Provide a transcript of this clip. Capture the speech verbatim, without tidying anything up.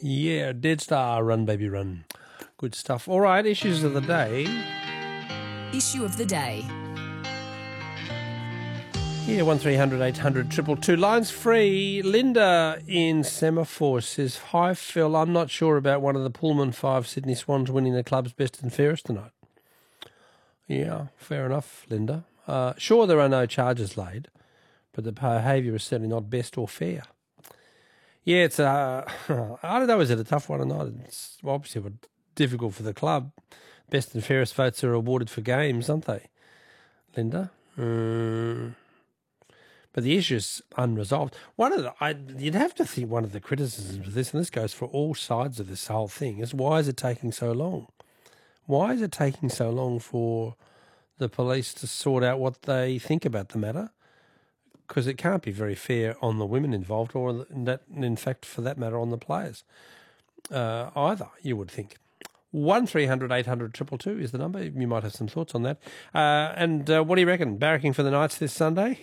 Yeah, Dead Star, Run Baby Run. Good stuff. All right, issues of the day. Issue of the day. Yeah, one three hundred eight hundred two two two. Lines free. Linda in Semaphore says, "Hi, Phil. I'm not sure about one of the Pullman five Sydney Swans winning the club's best and fairest tonight." Yeah, fair enough, Linda. Uh, sure, there are no charges laid, but the behaviour is certainly not best or fair. Yeah, it's uh, I don't know, is it a tough one or not? It's obviously difficult for the club. Best and fairest votes are awarded for games, aren't they, Linda? Um, but the issue's unresolved. One of the, I, you'd have to think one of the criticisms of this, and this goes for all sides of this whole thing, is why is it taking so long? Why is it taking so long for the police to sort out what they think about the matter? Because it can't be very fair on the women involved, or that, in fact, for that matter, on the players uh, either, you would think. one three hundred eight hundred two two two is the number. You might have some thoughts on that. Uh, and uh, what do you reckon? Barracking for the Knights this Sunday?